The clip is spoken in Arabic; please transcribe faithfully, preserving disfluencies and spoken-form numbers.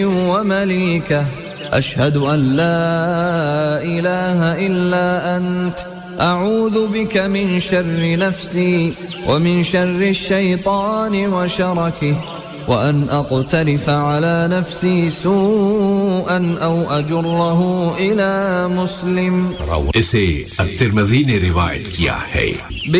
ومليكه أشهد أن لا إله إلا أنت أعوذ بك من شر نفسي ومن شر الشيطان وشركه وأن أقترف على نفسي سوءا أو أجره إلى مسلم. इसे at-Tirmidhi ने रिवायत किया है।